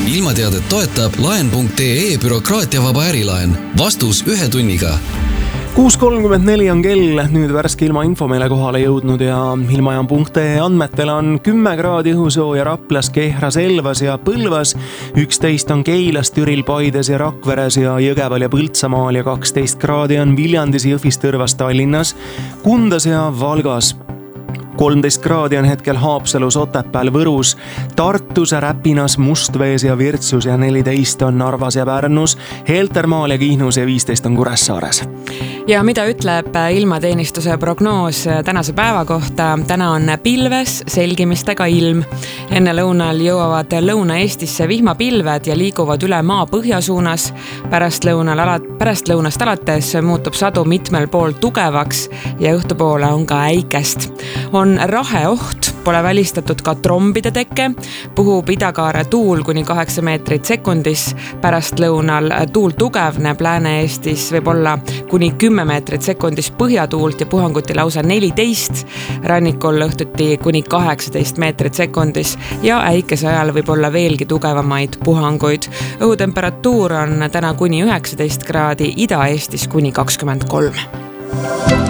Ilmateadet toetab laen.ee bürokraatiavaba ärilaen. Vastus 1 tunniga. 6.34 on kell, nüüd värske ilmainfo meile kohale jõudnud ja ilmajaam.ee andmetel on 10 kraadi õhusooja Raplas, Kehras, Elvas ja Põlvas, 11 on Keilas, Türil, Paides ja Rakveres ja Jõgeval ja Põltsamaal ja 12 kraadi on Viljandis, Jõhvis, Tõrvas, Tallinnas, Kundas ja Valgas. 13 kraadi on hetkel Haapsalus, Otepääl, Võrus, Tartus, Räpinas, Mustvees ja Virtsus ja 14 on Narvas ja Pärnus, Heltermaal ja Kihnus ja 15 on Kuressaares. Ja mida ütleb ilmateenistuse prognoos tänase päeva kohta? Täna on pilves, selgimistega ilm. Enne lõunal jõuavad Lõuna-Eestisse vihmapilved ja liiguvad üle maa põhjasuunas. Pärastlõunast alates muutub sadu mitmel pool tugevaks ja õhtupoole on ka äikest. On raheoht, pole välistatud ka trombide teke, puhub idakaare tuul kuni 8 meetrit sekundis, pärastlõunal tuul tugevneb, Lääne-Eestis võib olla kuni 10 meetrit sekundis põhjatuult ja puhanguti lausa 14, rannikul õhtuti kuni 18 meetrit sekundis ja äikese ajal võib olla veelgi tugevamaid puhanguid. Õhutemperatuur on täna kuni 19 kraadi, Ida-Eestis kuni 23.